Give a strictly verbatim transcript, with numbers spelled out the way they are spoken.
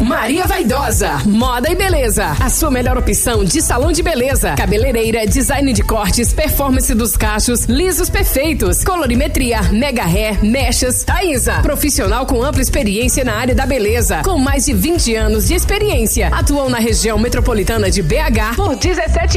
Maria Vaidosa, moda e beleza. A sua melhor opção de salão de beleza. Cabeleireira, design de cortes, performance dos cachos, lisos perfeitos, colorimetria, mega hair, mechas. Taísa, profissional com ampla experiência na área da beleza. Com mais de vinte anos de experiência. Atuou na região metropolitana de B H por dezessete